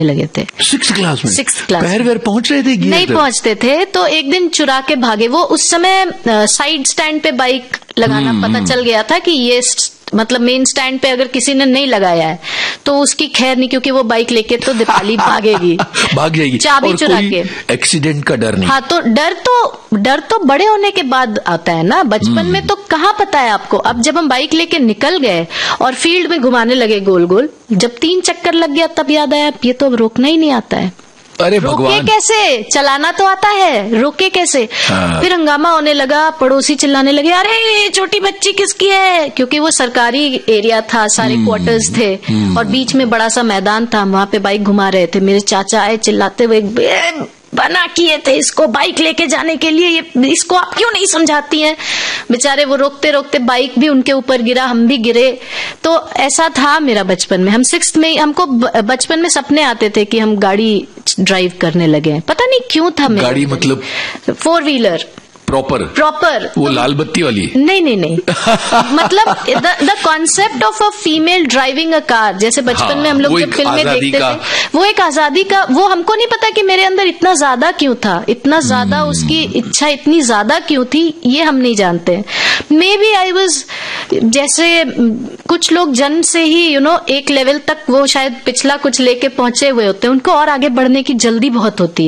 लगे थे। 6th class में? 6th class. पैर वैर पहुंच रहे थे? नहीं पहुंचते थे। तो एक दिन चुरा के भागे। वो उस समय साइड स्टैंड पे बाइक लगाना पता चल गया था कि ये मतलब मेन स्टैंड पे अगर किसी ने नहीं लगाया है तो उसकी खैर नहीं, क्योंकि वो बाइक लेके तो दीपाली भागेगी, भाग जाएगी, चाबी चुरा के। एक्सीडेंट का डर नहीं? हाँ, तो डर तो बड़े होने के बाद आता है ना, बचपन में तो कहाँ पता है आपको। अब जब हम बाइक लेके निकल गए और फील्ड में घुमाने लगे गोल गोल, जब 3 चक्कर लग गया तब याद आया ये तो अब रोकना ही नहीं आता है। अरे भगवान, रोके कैसे? चलाना तो आता है, रोके कैसे? हाँ। फिर हंगामा होने लगा, पड़ोसी चिल्लाने लगे, अरे छोटी बच्ची किसकी है? क्योंकि वो सरकारी एरिया था, सारे क्वार्टर्स थे और बीच में बड़ा सा मैदान था, वहां पे बाइक घुमा रहे थे। मेरे चाचा आए चिल्लाते हुए, बना किए थे इसको बाइक लेके जाने के लिए, ये इसको आप क्यों नहीं समझाती हैं? बेचारे वो रोकते रोकते बाइक भी उनके ऊपर गिरा, हम भी गिरे। तो ऐसा था मेरा बचपन में। हम 6th में, हमको बचपन में सपने आते थे कि हम गाड़ी ड्राइव करने लगे। पता नहीं क्यों था। गाड़ी मतलब 4 व्हीलर प्रॉपर वो लाल बत्ती वाली? नहीं मतलब the concept of a female driving a car, जैसे बचपन में हम लोग जब फिल्में देखते थे, वो एक आजादी का, वो हमको नहीं पता कि मेरे अंदर इतना ज्यादा क्यों था, इतना ज्यादा उसकी इच्छा इतनी ज्यादा क्यों थी, ये हम नहीं जानते। मे बी आई वॉज, जैसे कुछ लोग जन्म से ही एक लेवल तक वो शायद पिछला कुछ लेके पहुंचे हुए होते हैं, उनको और आगे बढ़ने की जल्दी बहुत होती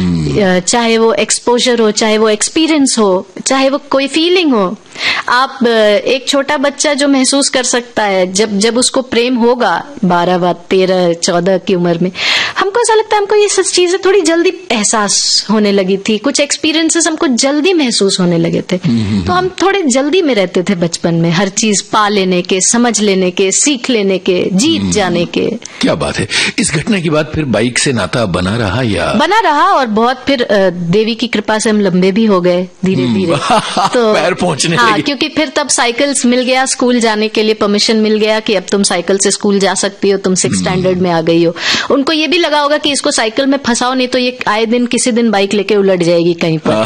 है। चाहे वो एक्सपोजर हो, चाहे वो एक्सपीरियंस हो, चाहे वो कोई फीलिंग हो। आप एक छोटा बच्चा जो महसूस कर सकता है जब उसको प्रेम होगा 12, 13, 14 की उम्र में, हमको ऐसा लगता है हमको ये सब चीजें थोड़ी जल्दी एहसास होने लगी थी, कुछ एक्सपीरियंसेस हमको जल्दी महसूस होने लगे थे। तो हम थोड़े जल्दी में रहते थे बचपन में, हर चीज पा लेने के, समझ लेने के, सीख लेने के, जीत जाने के। क्या बात है। इस घटना के बाद फिर बाइक से नाता बना रहा या? बना रहा, और बहुत फिर देवी की कृपा से हम लंबे भी हो गए धीरे धीरे। तो पैर पहुंचने हाँ, क्योंकि फिर तब साइकिल्स मिल गया, स्कूल जाने के लिए परमिशन मिल गया कि अब तुम साइकिल से स्कूल जा सकती हो, तुम 6th स्टैंडर्ड में आ गई हो। उनको ये भी लगा होगा कि इसको साइकिल में फंसाओ, नहीं तो ये आए दिन किसी दिन बाइक लेके उलट जाएगी कहीं पर।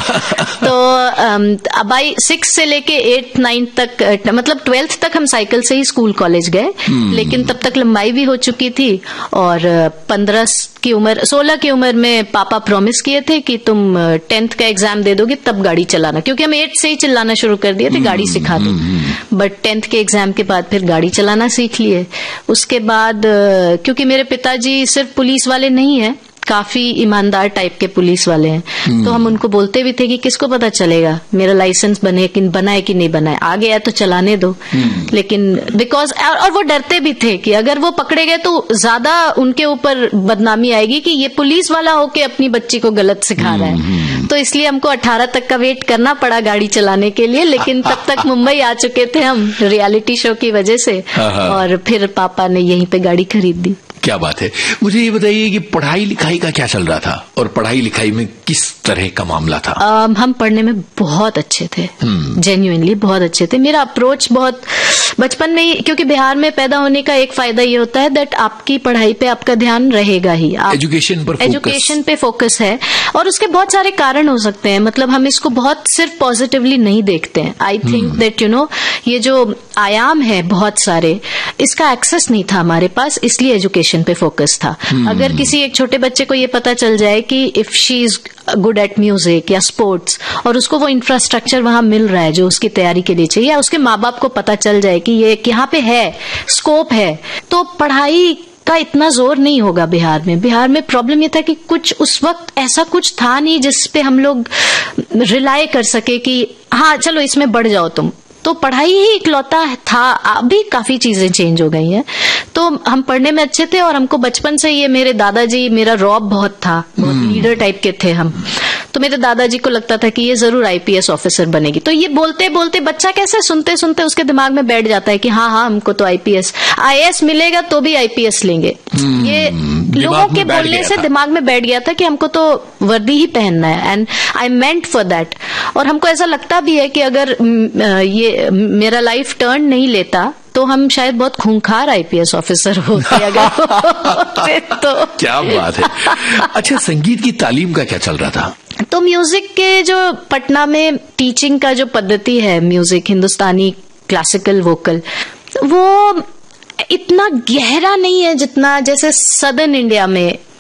तो बाई 6 से लेके 8, 9 तक, मतलब 12th तक हम साइकिल से ही स्कूल कॉलेज गए, लेकिन तब तक लंबाई भी हो चुकी थी। और 16 की उम्र में पापा प्रॉमिस किए थे कि तुम 10th का एग्जाम दे दोगे तब गाड़ी चलाना, क्योंकि हम 8 से ही चिल्लाना शुरू कर दिए थे गाड़ी सिखा दो। बट 10th के एग्जाम के बाद फिर गाड़ी चलाना सीख लिए। उसके बाद क्योंकि मेरे पिताजी सिर्फ पुलिस वाले नहीं है, काफी ईमानदार टाइप के पुलिस वाले हैं, तो हम उनको बोलते भी थे कि किसको पता चलेगा मेरा लाइसेंस बनाए कि नहीं बनाए, आ गया तो चलाने दो। लेकिन बिकॉज और वो डरते भी थे कि अगर वो पकड़े गए तो ज्यादा उनके ऊपर बदनामी आएगी कि ये पुलिस वाला होके अपनी बच्ची को गलत सिखा रहा है। तो इसलिए हमको 18 तक का वेट करना पड़ा गाड़ी चलाने के लिए, लेकिन तब तक मुंबई आ चुके थे हम रियलिटी शो की वजह से, और फिर पापा ने यहीं पे गाड़ी खरीद दी। क्या बात है। मुझे ये बताइए कि पढ़ाई लिखाई का क्या चल रहा था, और पढ़ाई लिखाई में किस तरह का मामला था? हम पढ़ने में बहुत अच्छे थे, जेन्युइनली बहुत अच्छे थे। मेरा अप्रोच बहुत बचपन में ही, क्योंकि बिहार में पैदा होने का एक फायदा ये होता है दैट आपकी पढ़ाई पे आपका ध्यान रहेगा ही, एजुकेशन पे फोकस है। और उसके बहुत सारे कारण हो सकते हैं, मतलब हम इसको बहुत सिर्फ पॉजिटिवली नहीं देखते हैं। आई थिंक दैट ये जो आयाम है बहुत सारे, इसका एक्सेस नहीं था हमारे पास, इसलिए एजुकेशन पे फोकस था। अगर किसी एक छोटे बच्चे को ये पता चल जाए कि if she is good at music या स्पोर्ट्स, और उसको वो इंफ्रास्ट्रक्चर वहां मिल रहा है जो उसकी तैयारी के लिए चाहिए, या उसके माँ बाप को पता चल जाए कि ये यहाँ पे है, स्कोप है, तो पढ़ाई का इतना जोर नहीं होगा बिहार में। बिहार में प्रॉब्लम ये था कि कुछ उस वक्त ऐसा कुछ था नहीं जिस पे हम लोग रिलाय कर सके कि हाँ चलो इसमें बढ़ जाओ तुम, तो पढ़ाई ही इकलौता था। अभी काफी चीजें चेंज हो गई हैं, तो हम पढ़ने में अच्छे थे। और हमको बचपन से ये मेरे दादाजी, मेरा रौब बहुत था, बहुत लीडर टाइप के थे हम, तो मेरे दादाजी को लगता था कि ये जरूर आईपीएस ऑफिसर बनेगी। तो ये बोलते बोलते बच्चा कैसे सुनते सुनते उसके दिमाग में बैठ जाता है कि हाँ हमको तो आईएएस मिलेगा तो भी आईपीएस लेंगे। ये लोगों के बोलने से दिमाग में बैठ गया था कि हमको तो वर्दी ही पहनना है, and I meant for that. और हमको ऐसा लगता भी है कि अगर ये मेरा लाइफ टर्न नहीं लेता तो हम शायद बहुत खूंखार आईपीएस ऑफिसर होते अगर तो। क्या बात है। अच्छा, संगीत की तालीम का क्या चल रहा था? तो म्यूजिक के जो पटना में टीचिंग का जो पद्धति है, म्यूजिक हिंदुस्तानी क्लासिकल वोकल, वो इतना गहरा नहीं है जितना जैसे सदर्न इंडिया में